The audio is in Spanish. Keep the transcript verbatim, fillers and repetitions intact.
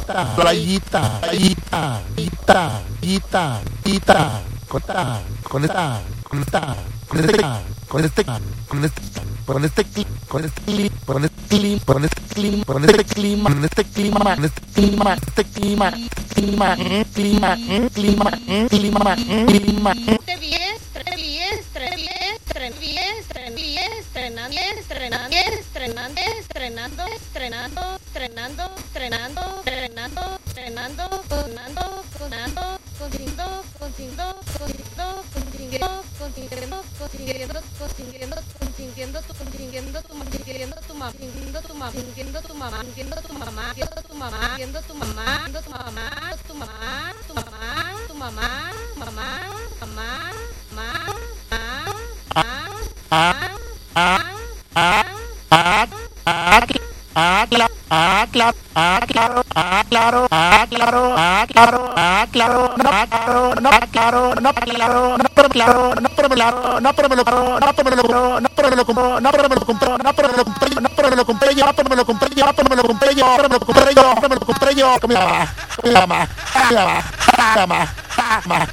playita, playita, guita, guita, guita, cota, con esta, con esta, con este, con este, con este, con este clima, con este clima, con este clima, con este clima, con este clima, con este clima, con este clima, este clima, clima, clima, clima, clima, clima. Diestra, diestra, diestra, diestra, diestra, estrenando, estrenando, estrenando, estrenando, estrenando, estrenando, estrenando, estrenando, sonando, sonando, consiguiendo, consiguiendo, consiguiendo, consiguiendo, consiguiendo, consiguiendo, consiguiendo, consiguiendo, tu consiguiendo, tu consiguiendo, tu mamá, consiguiendo tu mamá, consiguiendo tu mamá, consiguiendo tu mamá, consiguiendo tu mamá, consiguiendo tu mamá, consiguiendo tu mamá, tu mamá, tu mamá, tu mamá, mamá, mamá, mamá, Ah, ah, ah, ah, ah, ah, claro, ah, claro, ah, claro, ah, claro, ah, claro, ah, claro, ah, claro, no, claro, no, claro, no, claro, no, pero claro, no, pero claro, no, pero me lo compro, no, pero me lo compro, no, pero me lo compro, no, pero me lo compro, no, pero me lo compré, no, pero me lo compré yo, pero me lo compré yo, pero me lo compré yo, pero me lo compré yo, pero me lo compré yo, con mi mamá, con mi mamá, con mi mamá, con mi mamá, con mi mamá.